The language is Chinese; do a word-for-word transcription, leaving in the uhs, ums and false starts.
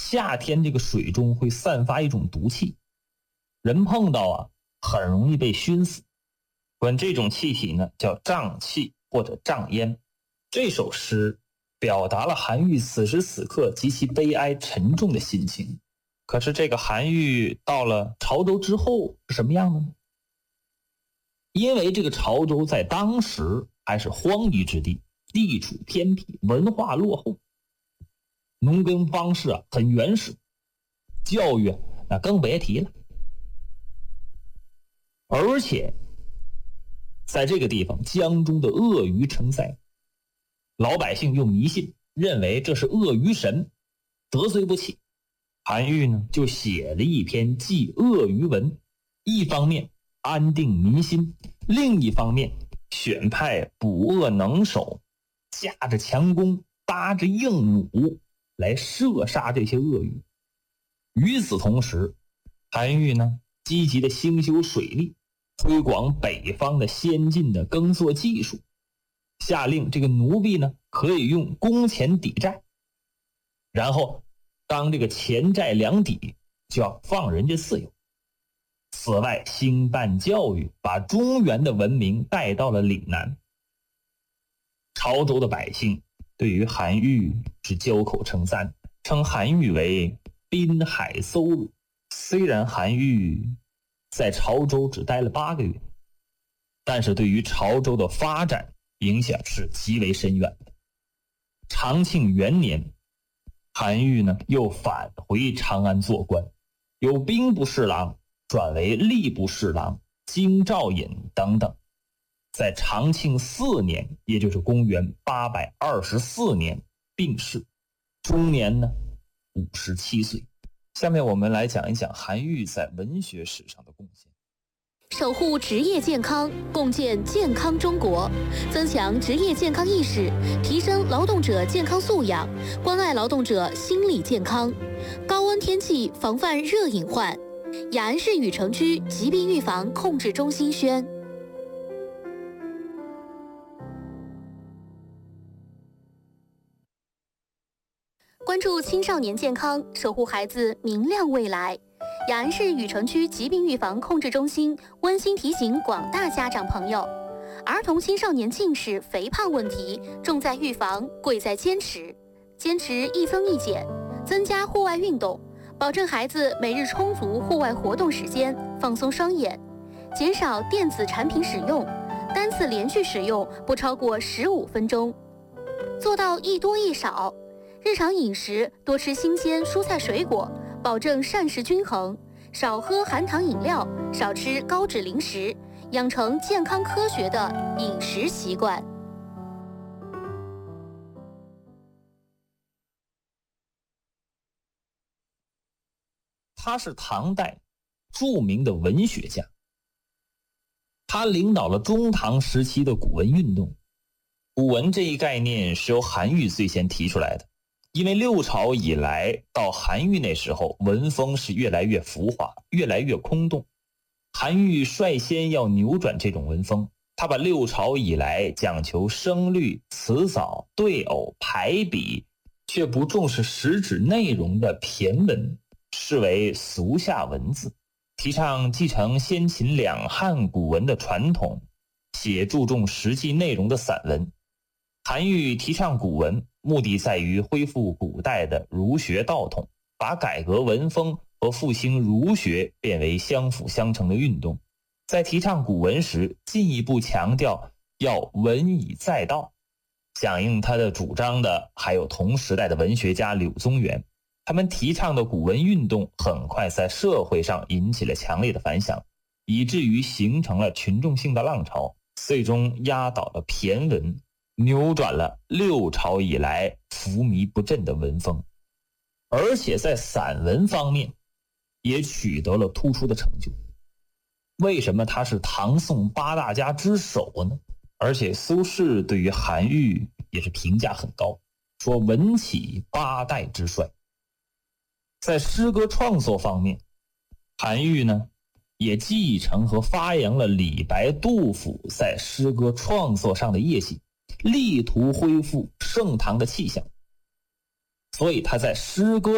夏天这个水中会散发一种毒气，人碰到啊很容易被熏死。管这种气体呢叫瘴气或者瘴烟。这首诗表达了韩愈此时此刻极其悲哀沉重的心情。可是这个韩愈到了潮州之后是什么样的呢？因为这个潮州在当时还是荒夷之地，地处偏僻，文化落后，农耕方式啊很原始，教育那更别提了。而且在这个地方江中的鳄鱼成灾，老百姓又迷信，认为这是鳄鱼神，得罪不起。韩愈呢就写了一篇祭鳄鱼文，一方面安定民心，另一方面选派捕鳄能手，架着强弓，搭着硬弩来射杀这些鳄鱼。与此同时，韩愈呢积极的兴修水利，推广北方的先进的耕作技术，下令这个奴婢呢可以用工钱抵债，然后当这个钱债两抵，就要放人家自由。此外，兴办教育，把中原的文明带到了岭南。潮州的百姓对于韩愈是交口称赞，称韩愈为滨海邹鲁。虽然韩愈在潮州只待了八个月，但是对于潮州的发展影响是极为深远的。长庆元年，韩愈呢又返回长安做官，由兵部侍郎转为吏部侍郎、京兆尹等等。在长庆四年，也就是公元八百二十四年病逝，终年呢五十七岁。下面我们来讲一讲韩愈在文学史上的贡献。 守护职业健康，共建健康中国，增强职业健康意识，提升劳动者健康素养，关爱劳动者心理健康。高温天气防范热隐患。雅安市禹城区疾病预防控制中心宣。关注青少年健康，守护孩子明亮未来。雅安市禹城区疾病预防控制中心温馨提醒广大家长朋友，儿童青少年近视、肥胖问题重在预防，贵在坚持。坚持一增一减，增加户外运动，保证孩子每日充足户外活动时间，放松双眼，减少电子产品使用，单次连续使用不超过十五分钟，做到一多一少。日常饮食多吃新鲜蔬菜水果，保证膳食均衡，少喝含糖饮料，少吃高脂零食，养成健康科学的饮食习惯。 他是唐代著名的文学家，他领导了中唐时期的古文运动。古文这一概念是由韩愈最先提出来的。因为六朝以来到韩愈那时候，文风是越来越浮华，越来越空洞。韩愈率先要扭转这种文风，他把六朝以来讲求声律、词藻、对偶、排比，却不重视实质内容的骈文视为俗下文字，提倡继承先秦两汉古文的传统，写注重实际内容的散文。韩愈提倡古文，目的在于恢复古代的儒学道统，把改革文风和复兴儒学变为相辅相成的运动。在提倡古文时，进一步强调要文以载道。响应他的主张的还有同时代的文学家柳宗元，他们提倡的古文运动很快在社会上引起了强烈的反响，以至于形成了群众性的浪潮，最终压倒了骈文，扭转了六朝以来浮靡不振的文风。而且在散文方面也取得了突出的成就。为什么他是唐宋八大家之首呢？而且苏轼对于韩愈也是评价很高，说文起八代之帅。在诗歌创作方面，韩愈呢也继承和发扬了李白、杜甫在诗歌创作上的业绩，力图恢复盛唐的气象。所以他在诗歌